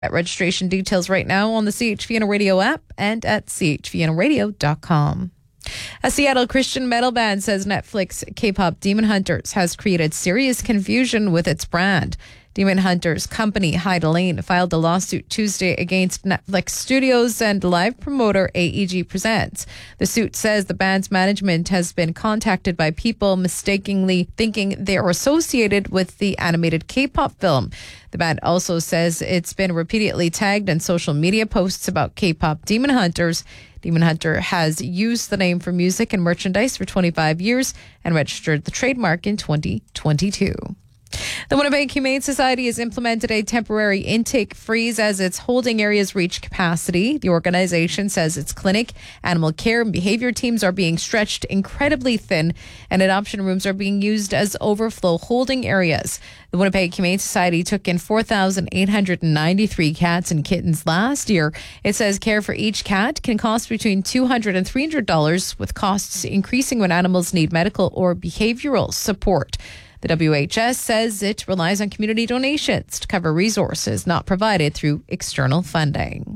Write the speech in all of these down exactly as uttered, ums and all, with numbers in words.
At registration details right now on the C H V N Radio app and at c h v n radio dot com. A Seattle Christian metal band says Netflix K-pop Demon Hunters has created serious confusion with its brand. Demon Hunters company Hyde Lane filed a lawsuit Tuesday against Netflix Studios and live promoter A E G Presents. The suit says the band's management has been contacted by people mistakenly thinking they are associated with the animated K-pop film. The band also says it's been repeatedly tagged in social media posts about K-pop Demon Hunters. Demon Hunter has used the name for music and merchandise for twenty-five years and registered the trademark in twenty twenty-two. The Winnipeg Humane Society has implemented a temporary intake freeze as its holding areas reach capacity. The organization says its clinic, animal care, and behavior teams are being stretched incredibly thin, and adoption rooms are being used as overflow holding areas. The Winnipeg Humane Society took in four thousand eight hundred ninety-three cats and kittens last year. It says care for each cat can cost between two hundred dollars and three hundred dollars, with costs increasing when animals need medical or behavioral support. The W H S says it relies on community donations to cover resources not provided through external funding.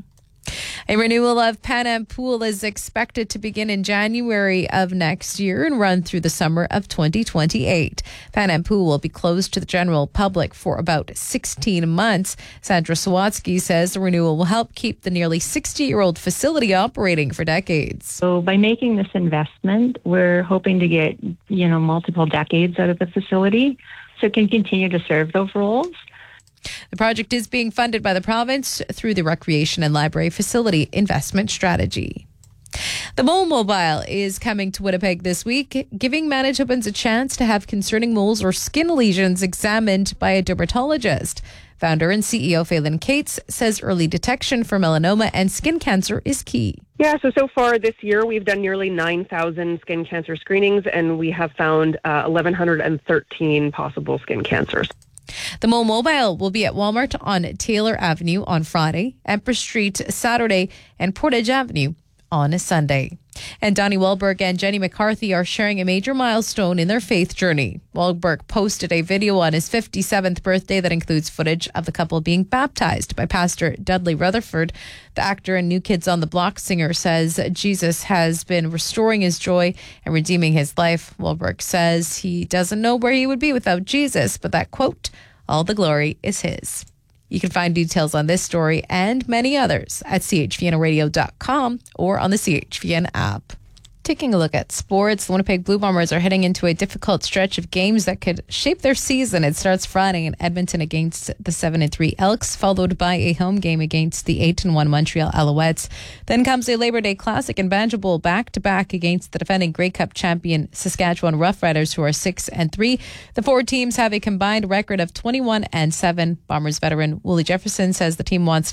A renewal of Pan Am Pool is expected to begin in January of next year and run through the summer of twenty twenty-eight. Pan Am Pool will be closed to the general public for about sixteen months. Sandra Sawatsky says the renewal will help keep the nearly sixty-year-old facility operating for decades. So by making this investment, we're hoping to get, you know, multiple decades out of the facility so it can continue to serve those roles. The project is being funded by the province through the Recreation and Library Facility Investment Strategy. The Mole Mobile is coming to Winnipeg this week, giving Manitobans a chance to have concerning moles or skin lesions examined by a dermatologist. Founder and C E O Phelan Cates says early detection for melanoma and skin cancer is key. Yeah, so so far this year we've done nearly nine thousand skin cancer screenings, and we have found uh, one thousand one hundred thirteen possible skin cancers. The Mole Mobile will be at Walmart on Taylor Avenue on Friday, Empress Street Saturday, and Portage Avenue on a Sunday. And Donnie Wahlberg and Jenny McCarthy are sharing a major milestone in their faith journey. Wahlberg posted a video on his fifty-seventh birthday that includes footage of the couple being baptized by Pastor Dudley Rutherford. The actor and New Kids on the Block singer says Jesus has been restoring his joy and redeeming his life. Wahlberg says he doesn't know where he would be without Jesus, but that, quote, all the glory is his. You can find details on this story and many others at c h v n radio dot com or on the C H V N app. Taking a look at sports, the Winnipeg Blue Bombers are heading into a difficult stretch of games that could shape their season. It starts Friday in Edmonton against the seven and three Elks, followed by a home game against the eight and one Montreal Alouettes. Then comes a Labor Day Classic and Banjo Bowl back-to-back against the defending Grey Cup champion Saskatchewan Roughriders, who are six and three. The four teams have a combined record of twenty-one and seven. Bombers veteran Willie Jefferson says the team wants